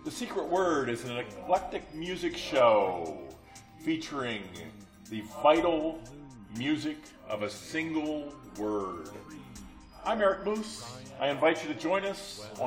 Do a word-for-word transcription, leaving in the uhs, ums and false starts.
The Secret Word is an eclectic music show featuring the vital music of a single word. I'm Eric Moose. I invite you to join us on